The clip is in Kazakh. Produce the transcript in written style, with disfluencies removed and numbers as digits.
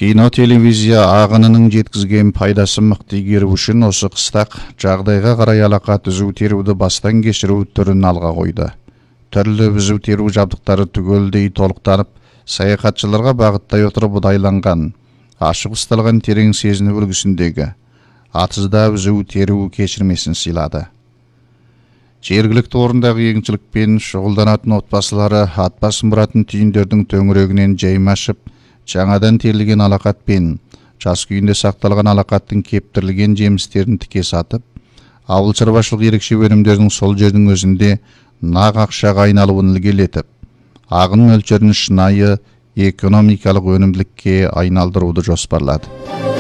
Кино телевизия ағынының жеткізген пайдасы мықты игеру үшін осы қыстақ жағдайға қарай алақа түзу теруді бастан кешіру түрін алға қойды. Түрлі бүзу теру жабдықтары түгелдей толықтанып, саяхатшыларға бағыттай отырып бұдайланған, ашық ұсталған терең сезіну үлгісіндегі атызда бүзу теру кешірмесін сыйлады. Жергілікті орындағы егіншілікпен шұғылданатын отбасылары атбас мұратын түйіндердің төңірегінен жаймашып, жаңадан терілген алақат пен жас күйінде сақталған алақаттың кептірілген жемістерін тіке сатып, ауыл шаруашылық ерекше өнімдердің сол жердің өзінде нақ ақшаға айналуын ілгерілетіп, ағын мөлшерін шынайы экономикалық өнімділікке айналдыруды жоспарлады.